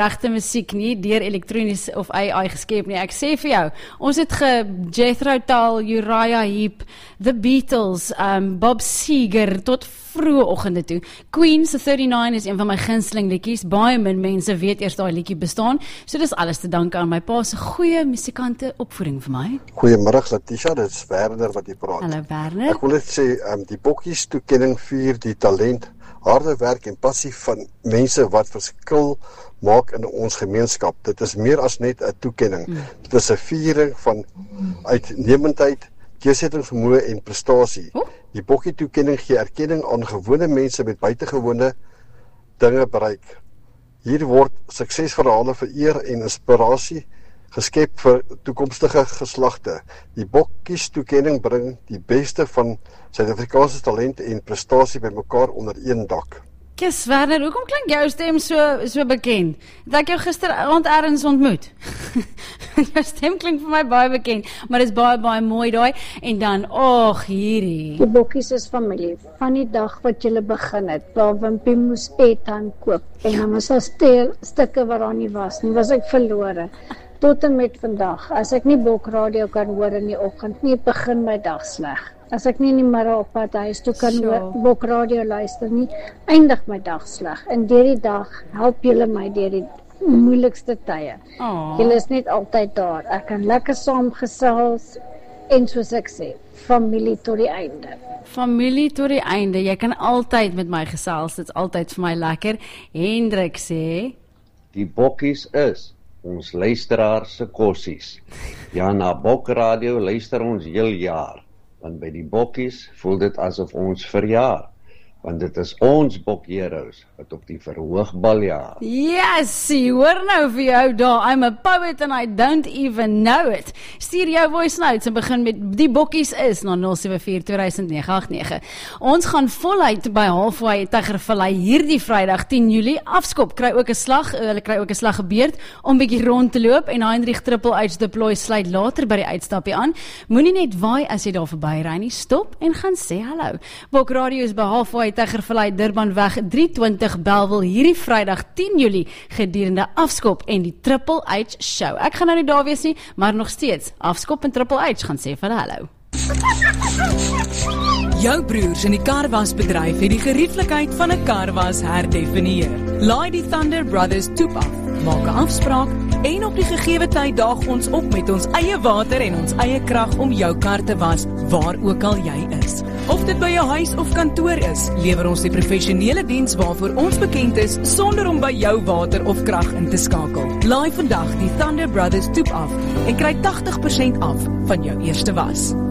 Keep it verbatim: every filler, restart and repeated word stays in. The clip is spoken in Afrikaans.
regte musiek nie, deur elektronies of A I geskep nie. Ek sê vir jou, ons het ge Jethro Tull, Uriah Heep, The Beatles, um, Bob Seger, tot vroeë oggende toe. Queen se thirty-nine is een van my gunsteling liedjies. Baie min mense weet eers daai liedjie bestaan. So dis alles te danke aan my pa se goeie musikante opvoeding vir my. Goeiemiddag Letitia, dit is Werner wat jy praat. Hallo Werner. Ek wil net sê, um, die Bokkies toekenning vier die talent, harde werk en passie van mense wat verskil maak in ons gemeenskap. Dit is meer as net 'n toekenning. Mm. Dit is 'n viering van uitnemendheid, deursettingsvermoë en prestasie. Oh? Die Bokkie toekenning gee erkenning aan gewone mense met buitengewone dinge bereik. Hier word suksesverhale vereer en inspirasie geskep vir toekomstige geslagte. Die Bokkies toekenning bring die beste van Suid-Afrikaanse talente en prestasie bymekaar onder een dak. Kies Werner, hoekom klink jou stem so so bekend? Het ek jou gisteraand ergens ontmoet? Jou stem klink vir my baie bekend, maar dit is baie baie mooi daai. En dan, ag, hierdie. Die Bokkies is familie. Van die dag wat julle begin het, waar Wimpie moes etan koop en dan moes al steel stukke wat daar nie was nie, was ek verlore. Tot en met vandag, as ek nie Bokradio kan hoor in die oggend nie, begin my dag sleg. As ek nie in die middag op pad huis toe kan hoor, Bokradio luister nie, eindig my dag sleg. En deur die dag help julle my deur die moeilikste tye. Oh. Julle is net altyd daar. Ek kan lekker saamgesels en soos ek sê, familie tot die einde. Familie tot die einde. Jy kan altyd met my gesels. Dit is altyd vir my lekker. Hendrik sê, die Bokkies is ons luisteraar se kossies. Ja, na Bokradio luister ons heel jaar. Want by die Bokkies voel dit asof ons verjaar. Want dit is ons Bokheroes wat op die verhoog baljaar. Yes, hoor nou vir jou daar. I'm a poet and I don't even know it. Stuur jou voice notes en begin met die Bokkies is na nul sewe vier twee nege agt nege. Ons gaan voluit by Halfway Tygervallei hierdie Vrydag tien Julie. Afskop kry ook 'n slag, hulle kry ook 'n slag gebeurd om bietjie rond te loop en Heinrich Triple H deploy sluit later by die uitstappie aan. Moenie net waai as jy daar verby ry nie. Stop en gaan sê hallo. Bokradio is by Halfway Tygervallei Durbanweg drie twintig Bellville hierdie Vrydag tien Julie gedurende Afskop en die Triple H show. Ek gaan nou nie daar wees nie, maar nog steeds Afskop en Triple H gaan sê vir hulle hallo. Jou broers in die karwasbedryf het die gerieflikheid van 'n karwas herdefinieer. Laai die Thunder Brothers toep af, maak 'n afspraak en op die gegeewe tyd daag ons op met ons eie water en ons eie krag om jou kar te was waar ook al jy is. Of dit by jou huis of kantoor is, lewer ons die professionele diens waarvoor ons bekend is sonder om by jou water of krag in te skakel. Laai vandag die Thunder Brothers toep af en kry tagtig persent af van jou eerste was.